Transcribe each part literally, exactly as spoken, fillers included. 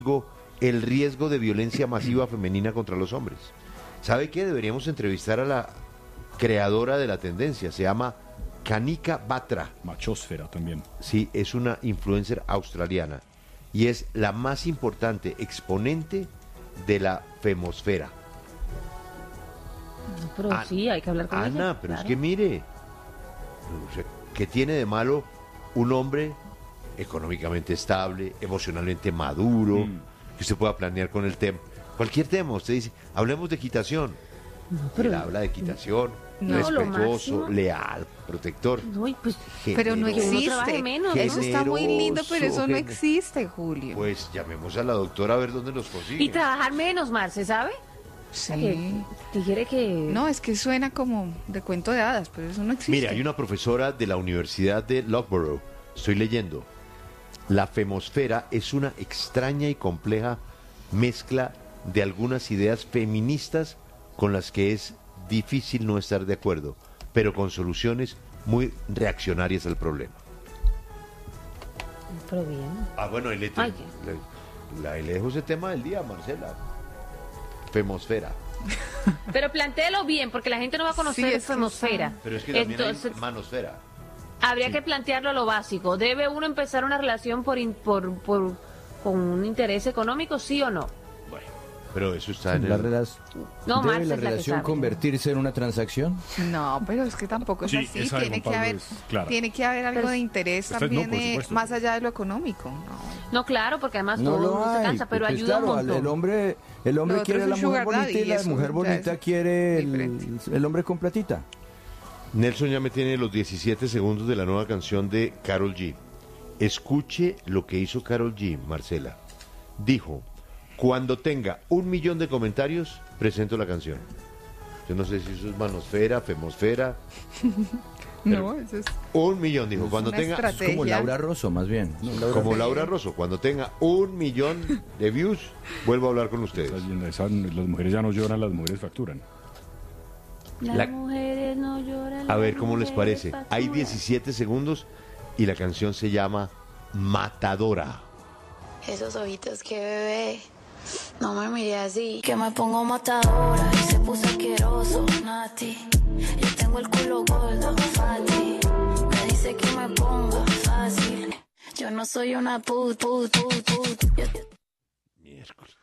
el riesgo de violencia masiva femenina contra los hombres. ¿Sabe qué? Deberíamos entrevistar a la creadora de la tendencia, se llama Kanika Batra. Machosfera también. Sí, es una influencer australiana y es la más importante exponente de la femosfera. No, pero Ana, sí, hay que hablar con Ana, ella. Ana, pero claro. es que mire, o sea, ¿qué tiene de malo un hombre económicamente estable, emocionalmente maduro, mm. que usted pueda planear con el tema? Cualquier tema, usted dice, hablemos de equitación. No, pero él habla de equitación, no, respetuoso, leal, protector. No, pues, pero no existe. Menos, eso está muy lindo, pero eso no existe, Julio. Pues llamemos a la doctora a ver dónde los consigue. Y trabajar menos, Marce, ¿sabe? Sí. Que, que quiere que... No, es que suena como de cuento de hadas, pero eso no existe. Mire, hay una profesora de la Universidad de Loughborough, estoy leyendo. La femosfera es una extraña y compleja mezcla de algunas ideas feministas con las que es difícil no estar de acuerdo, pero con soluciones muy reaccionarias al problema. Pero bien. Ah, bueno, y le, te, le, le, le dejo ese tema del día, Marcela. Femosfera. Pero plantéelo bien, porque la gente no va a conocer sí, femosfera. Pero es que también Entonces, hay manosfera. Habría sí. que plantearlo a lo básico. ¿Debe uno empezar una relación por, in, por, por con un interés económico, sí o no? Bueno, pero eso está en la el... relación. No, ¿Debe Marce la es la relación que sabe. convertirse en una transacción? No, pero es que tampoco es sí, así. Es tiene, algo, que haber, claro. tiene que haber algo pero, de interés también, no, eh, más allá de lo económico. No, no claro, porque además no todo lo uno hay, se cansa, pero pues ayuda claro, un montón. El hombre, el hombre quiere a la mujer bonita y la mujer bonita quiere el, el hombre con platita. Nelson ya me tiene los diecisiete segundos de la nueva canción de Karol G. Escuche lo que hizo Karol G, Marcela. Dijo, cuando tenga un millón de comentarios, presento la canción. Yo no sé si eso es manosfera, femosfera. No, eso es... Un millón, dijo. Cuando tenga... Es como Laura Rosso, más bien. No, Laura como Laura Rosso. Cuando tenga un millón de views, vuelvo a hablar con ustedes. Las mujeres ya no lloran, las mujeres facturan. Las la... mujeres no lloran. A ver cómo les parece. Factura. Hay diecisiete segundos y la canción se llama Matadora. Esos ojitos que bebé, no me mire así, que me pongo matadora y se puso asqueroso, Nati. Yo tengo el culo gordo, Fati. Me dice que me ponga fácil. Yo no soy una put, put, put, put. Yo... Miércoles.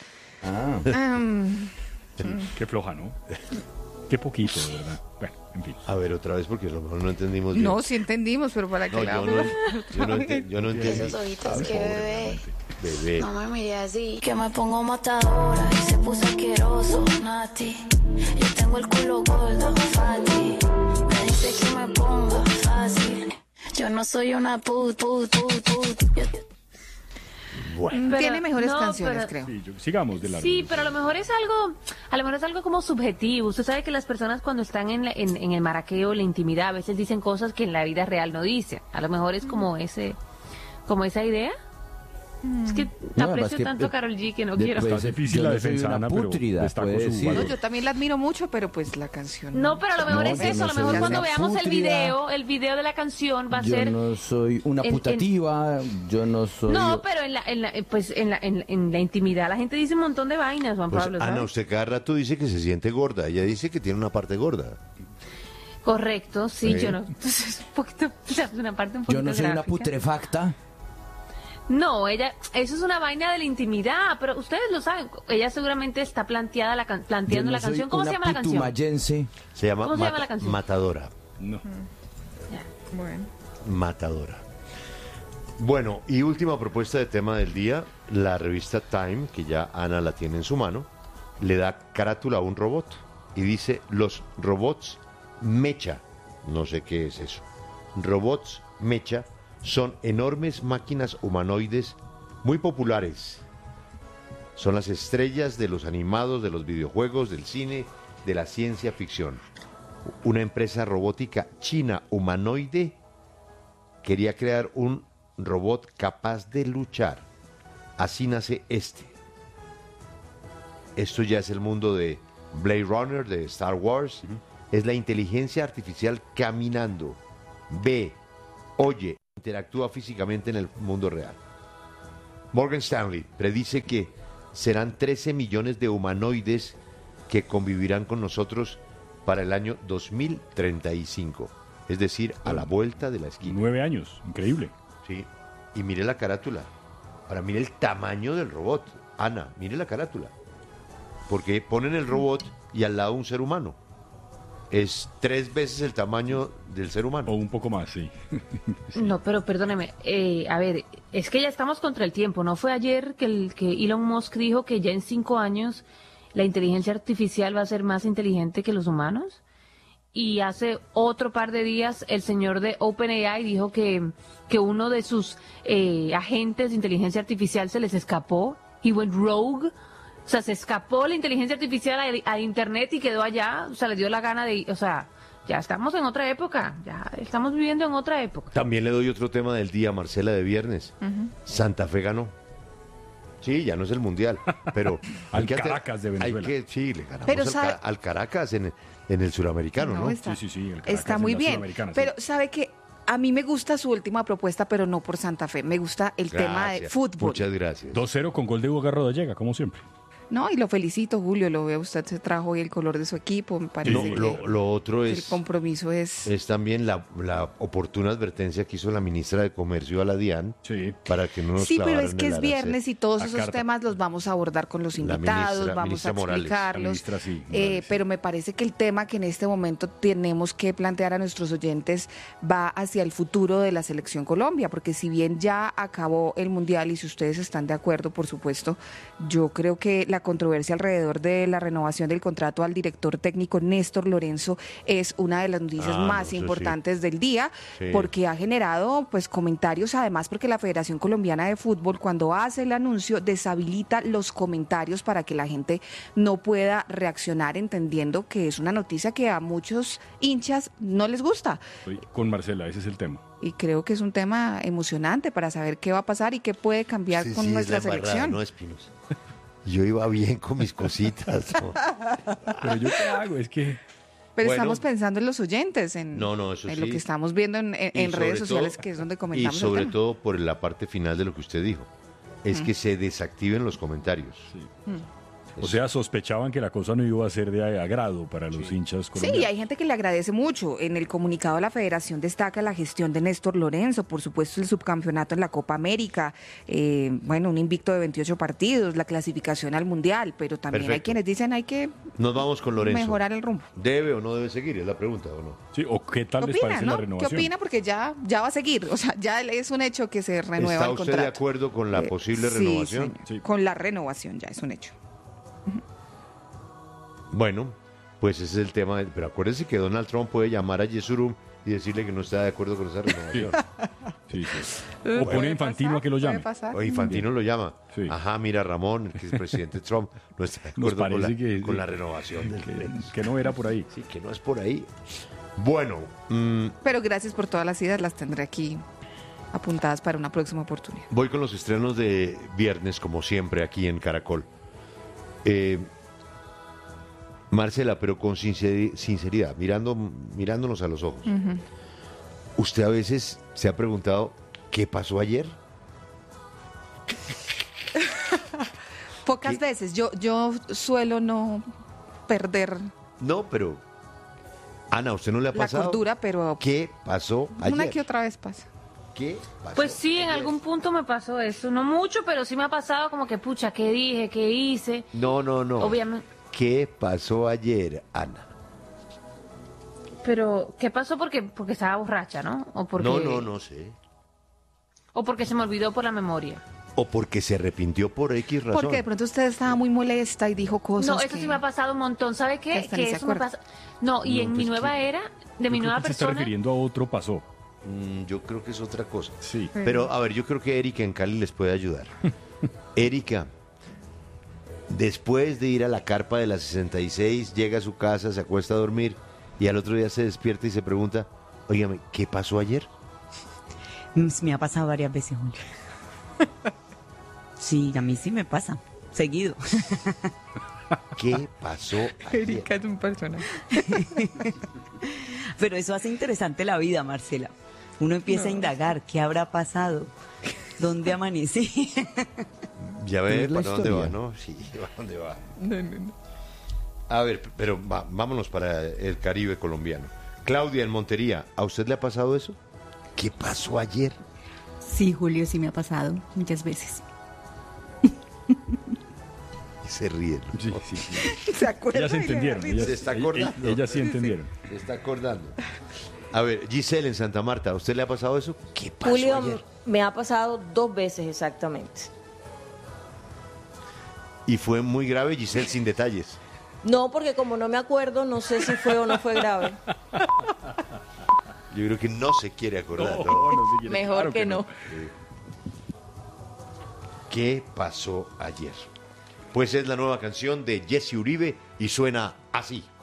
Ah. Um... Qué floja, ¿no? Qué poquito, de verdad. Bueno, en fin. A ver, otra vez, porque a lo mejor no entendimos bien. No, sí entendimos, pero para que no, la... yo, no, yo, no enti- yo no entendí. Esos ojitos que bebé, bebé, no me mire así, que me pongo matadora y se puso asqueroso, Nati. Yo tengo el culo gordo, Fati. Me dice que me ponga fácil. Yo no soy una put, put, put, put. Yo... Bueno. Pero, tiene mejores no, pero, canciones, creo. Sí, yo, sigamos de largo. Sí, pero a lo mejor es algo, a lo mejor es algo como subjetivo. Usted sabe que las personas cuando están en, la, en, en el maraqueo, en la intimidad, a veces dicen cosas que en la vida real no dicen. A lo mejor es como ese, como esa idea. Es que no, aprecio que, tanto a Karol G que no de, quiero. Pues, está difícil yo la no defensa, soy una Ana, pútrida, pero puede decir. No, yo también la admiro mucho, pero pues la canción... No, pero a lo mejor no, es eso, no a lo mejor cuando veamos pútrida. el video, el video de la canción va a yo ser... Yo no soy una en, putativa, en, yo no soy... No, pero en la, en la, pues en la, en, en la intimidad la gente dice un montón de vainas, Juan pues, Pablo, Ana, ¿sabes? usted cada rato dice que se siente gorda, ella dice que tiene una parte gorda. Correcto, sí, ¿Sí? yo no... Es un poquito, o sea, una parte un poquito Yo no soy gráfica. una putrefacta. No, ella, eso es una vaina de la intimidad, pero ustedes lo saben, ella seguramente está planteada la can, planteando no la canción. ¿Cómo se llama la canción? Putumayense. Se llama, ¿Cómo se mat- llama la canción? Matadora. No. Mm. Bueno. Matadora. Bueno, y última propuesta de tema del día, la revista Time, que ya Ana la tiene en su mano, le da carátula a un robot y dice, los robots mecha, no sé qué es eso, robots mecha, son enormes máquinas humanoides muy populares. Son las estrellas de los animados, de los videojuegos, del cine, de la ciencia ficción. Una empresa robótica china humanoide quería crear un robot capaz de luchar. Así nace este. Esto ya es el mundo de Blade Runner, de Star Wars. Uh-huh. Es la inteligencia artificial caminando. Ve, oye, interactúa físicamente en el mundo real. Morgan Stanley predice que serán trece millones de humanoides que convivirán con nosotros para el año dos mil treinta y cinco. Es decir, a la vuelta de la esquina. Nueve años, increíble. Sí, y mire la carátula. Ahora mire el tamaño del robot. Ana, mire la carátula. Porque ponen el robot y al lado un ser humano. Es tres veces el tamaño del ser humano. O un poco más, sí. Sí. No, pero perdóneme, eh, a ver, es que ya estamos contra el tiempo. ¿No fue ayer que, el, que Elon Musk dijo que ya en cinco años la inteligencia artificial va a ser más inteligente que los humanos? Y hace otro par de días el señor de OpenAI dijo que, que uno de sus eh, agentes de inteligencia artificial se les escapó. He went rogue. O sea, se escapó la inteligencia artificial a, a internet y quedó allá. O sea, le dio la gana de... O sea, ya estamos en otra época. Ya estamos viviendo en otra época. También le doy otro tema del día, Marcela, de viernes. Uh-huh. Santa Fe ganó. Sí, ya no es el Mundial, pero... al Caracas de Venezuela. Hay que, sí, le ganamos pero al, sabe, al Caracas en, en el suramericano, ¿no? ¿no? Está, sí, sí, sí. El está muy bien, pero sí. ¿Sabe qué? A mí me gusta su última propuesta, pero no por Santa Fe. Me gusta el gracias. tema de fútbol. Muchas gracias. dos cero con gol de Hugo Rodallega, como siempre. No, y lo felicito, Julio, lo veo, usted se trajo hoy el color de su equipo, me parece no, que lo, lo otro es... el compromiso es... Es también la, la oportuna advertencia que hizo la ministra de Comercio a la DIAN sí. para que no nos Sí, pero es que es viernes y todos esos carta. temas los vamos a abordar con los invitados, ministra, vamos a explicarlos, ministra, sí, eh, pero me parece que el tema que en este momento tenemos que plantear a nuestros oyentes va hacia el futuro de la Selección Colombia, porque si bien ya acabó el Mundial y si ustedes están de acuerdo, por supuesto, yo creo que la controversia alrededor de la renovación del contrato al director técnico Néstor Lorenzo es una de las noticias ah, más no, importantes sí. del día, sí. porque ha generado pues comentarios, además porque la Federación Colombiana de Fútbol cuando hace el anuncio deshabilita los comentarios para que la gente no pueda reaccionar, entendiendo que es una noticia que a muchos hinchas no les gusta. Estoy con Marcela, ese es el tema. Y creo que es un tema emocionante para saber qué va a pasar y qué puede cambiar sí, con sí, nuestra es la selección. No, Espinosa. Yo iba bien con mis cositas. ¿no? Pero yo qué hago, es que... Pero bueno, estamos pensando en los oyentes, en, no, no, eso en sí. lo que estamos viendo en, en, en redes sociales, todo, que es donde comentamos Y sobre el tema. todo por la parte final de lo que usted dijo, es mm. que se desactiven los comentarios. Sí. Mm. O sea, sospechaban que la cosa no iba a ser de agrado para los sí. hinchas colombianos. Sí, hay gente que le agradece mucho. En el comunicado de la Federación destaca la gestión de Néstor Lorenzo, por supuesto el subcampeonato en la Copa América, eh, bueno, un invicto de veintiocho partidos, la clasificación al Mundial, pero también Perfecto. hay quienes dicen hay que Nos vamos con Lorenzo. mejorar el rumbo. ¿Debe o no debe seguir? Es la pregunta, ¿o no? Sí, o qué tal ¿Qué les opina, parece ¿no? la renovación? ¿Qué opina? Porque ya, ya va a seguir, o sea, ya es un hecho que se renueva ¿Está el usted contrato. de acuerdo con la posible eh, renovación? Sí, sí, con la renovación ya es un hecho. Bueno, pues ese es el tema. De, pero acuérdense que Donald Trump puede llamar a Yesurum y decirle que no está de acuerdo con esa renovación. Sí, sí. O pone a Infantino a que lo llame. O Infantino lo llama. Sí. Ajá, mira, Ramón, que el presidente Trump no está de acuerdo con la, que, con la renovación. Que, del que, que no era por ahí. Sí, que no es por ahí. Bueno. Mmm, pero gracias por todas las ideas, las tendré aquí apuntadas para una próxima oportunidad. Voy con los estrenos de viernes, como siempre, aquí en Caracol. Eh... Marcela, pero con sinceridad, mirando, mirándonos a los ojos. Uh-huh. ¿Usted a veces se ha preguntado qué pasó ayer? Pocas ¿Qué? veces. Yo, yo suelo no perder. No, pero Ana, ¿a usted no le ha pasado? La cordura, pero ¿qué pasó ayer? Una que otra vez pasa. ¿Qué pasó? Pues sí, en algún punto me pasó eso. No mucho, pero sí me ha pasado como que, pucha, ¿qué dije? ¿Qué hice? No, no, no. Obviamente. ¿Qué pasó ayer, Ana? Pero, ¿qué pasó? Porque, porque estaba borracha, ¿no? O porque, no, no, no sé. O porque se me olvidó por la memoria. O porque se arrepintió por X razón. Porque de pronto usted estaba muy molesta y dijo cosas. No, eso que... sí me ha pasado un montón. ¿Sabe qué? Que, que eso me pasa. No, y no, en pues mi nueva que... era, de mi nueva que persona. Se está refiriendo a otro pasó. Mm, yo creo que es otra cosa. Sí. Pero, a ver, yo creo que Erika en Cali les puede ayudar. Erika. Después de ir a la carpa de la sesenta y seis, llega a su casa, se acuesta a dormir y al otro día se despierta y se pregunta, óigame, ¿qué pasó ayer? Me ha pasado varias veces, Julio. Sí, a mí sí me pasa, seguido. ¿Qué pasó ayer? Erika es un personaje. Pero eso hace interesante la vida, Marcela. Uno empieza no. a indagar, ¿qué habrá pasado? ¿Dónde amanecí? Ya ves para dónde va, ¿no? Sí, ¿para dónde va? No, no, no. A ver, pero va, vámonos para el Caribe colombiano. Claudia, en Montería, ¿a usted le ha pasado eso? ¿Qué pasó ayer? Sí, Julio, sí me ha pasado muchas veces. Y se ríen, ¿no? Sí, sí, sí. ¿Se acuerdan? Ellas se entendieron. Ellas, Se está acordando. Ellas, ellas sí entendieron. Se está acordando. A ver, Giselle en Santa Marta, ¿a usted le ha pasado eso? ¿Qué pasó Julio, ayer? me ha pasado dos veces exactamente. Y fue muy grave, Giselle, sin detalles. No, porque como no me acuerdo, no sé si fue o no fue grave. Yo creo que no se quiere acordar. No, ¿no? no se quiere, Mejor claro que no. ¿Qué pasó ayer? Pues es la nueva canción de Jesse Uribe y suena así.